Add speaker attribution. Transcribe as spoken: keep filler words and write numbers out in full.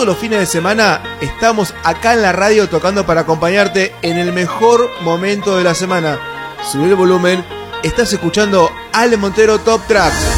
Speaker 1: los fines de semana estamos acá en la radio tocando para acompañarte en el mejor momento de la semana. Subí el volumen, estás escuchando Ale Montero Top Tracks.